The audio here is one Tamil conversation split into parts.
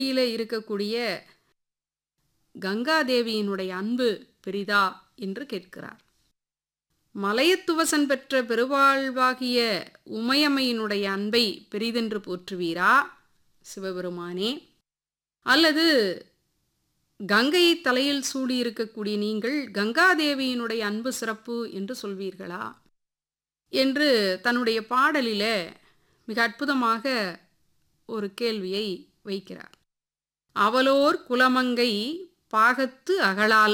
இருக்கக்கூடிய கங்காதேவியினுடைய அன்பு பெரிதா என்று கேட்கிறார். மலையத்துவசன் பெற்ற பெருவாழ்வாகிய உமையம்மையினுடைய அன்பை பெரிதென்று போற்றுவீரா சிவபெருமானே? அல்லது கங்கையை தலையில் சூடியிருக்கக்கூடிய நீங்கள் கங்காதேவியினுடைய அன்பு சிறப்பு என்று சொல்வீர்களா என்று தன்னுடைய பாடலிலே மிக அற்புதமாக ஒரு கேள்வியை வைக்கிறார். அவளோர் குலமங்கை பாகத்து அகலால்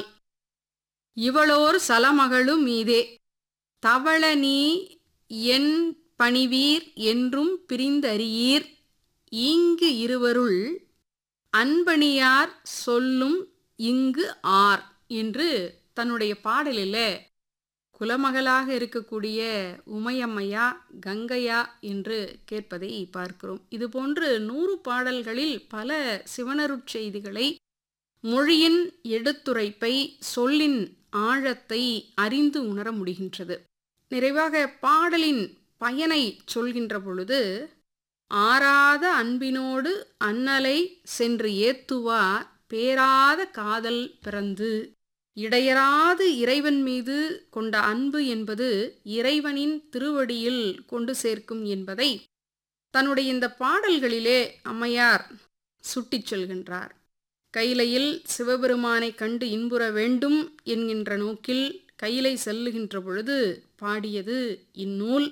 இவளோர் சலமகளும் மீதே தவள நீ என் பணிவீர் என்றும் பிரிந்தறியீர் ஈங்கு இருவருள் அன்பணியார் சொல்லும் இங்கு ஆர் என்று தன்னுடைய பாடலிலே குலமகளாக இருக்கக்கூடிய உமையம்மையா கங்கையா என்று கேட்பதை பார்க்கிறோம். இதுபோன்று 100 பாடல்களில் பல சிவனருட்செய்திகளை, மொழியின் எடுத்துரைப்பை, சொல்லின் ஆழத்தை அறிந்து உணர முடிகின்றது. நிறைவாக பாடலின் பயனை சொல்கின்ற பொழுது, ஆராத அன்பினோடு அண்ணலை சென்று ஏத்துவார் பேராத காதல் பிறந்து, இடையராது இறைவன் மீது கொண்ட அன்பு என்பது இறைவனின் திருவடியில் கொண்டு சேர்க்கும் என்பதை தன்னுடைய இந்த பாடல்களிலே அம்மையார் சுட்டிச் சொல்கின்றார். கைலையில் சிவபெருமானை கண்டு இன்புற வேண்டும் என்கின்ற நோக்கில் கைலை செல்லுகின்ற பொழுது பாடியது இந்நூல்.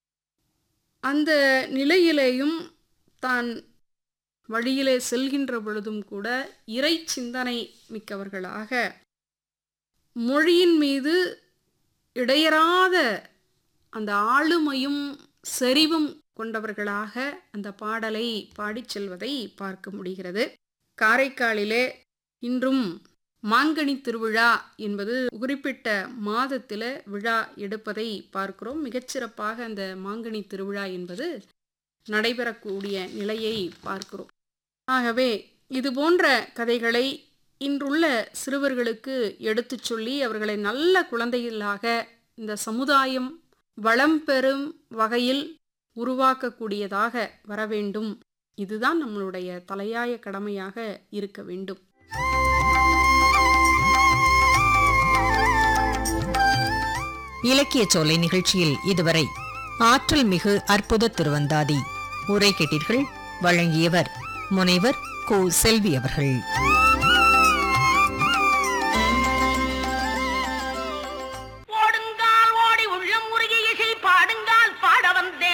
அந்த நிலையிலேயும் தான் வழியிலே செல்கின்ற பொழுதும் கூட இறை சிந்தனை மிக்கவர்களாக, மொழியின் மீது இடையராத அந்த ஆளுமையும் செறிவும் கொண்டவர்களாக அந்த பாடலை பாடிச் செல்வதை பார்க்க முடிகிறது. காரைக்காலிலே இன்றும் மாங்கனி திருவிழா என்பது குறிப்பிட்ட மாதத்தில் விழா எடுப்பதை பார்க்கிறோம். மிகச்சிறப்பாக அந்த மாங்கனி திருவிழா என்பது நடைபெறக்கூடிய நிலையை பார்க்கிறோம். ஆகவே இது போன்ற கதைகளை இன்றுள்ள சிறுவர்களுக்கு எடுத்துச் சொல்லி அவர்களை நல்ல குழந்தைகளாக இந்த சமுதாயம் வளம் பெறும் வகையில் உருவாக்கக்கூடியதாக வர வேண்டும். இதுதான் நம்மளுடைய தலையாய கடமையாக இருக்க வேண்டும். இலக்கிய சோலை நிகழ்ச்சியில் இதுவரை ஆற்றல் மிகு அற்புத திருவந்தாதி உரை கேட்டீர்கள். வழங்கியவர் முனைவர் கு. செல்வி அவர்கள்.